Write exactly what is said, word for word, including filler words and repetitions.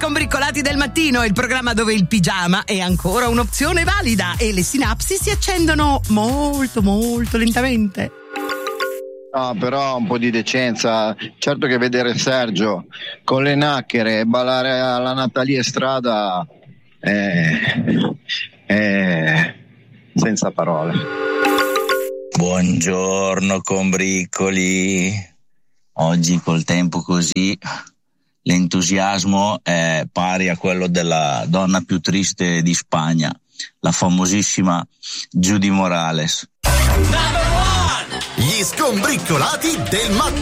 Scombriccolati del mattino, il programma dove il pigiama è ancora un'opzione valida e le sinapsi si accendono molto molto lentamente. No, però un po' di decenza. Certo che vedere Sergio con le nacchere e ballare alla Natalie Strada è, è senza parole. Buongiorno combriccoli. Oggi col tempo così l'entusiasmo è pari a quello della donna più triste di Spagna, la famosissima Judy Morales. Gli scombriccolati del mattino.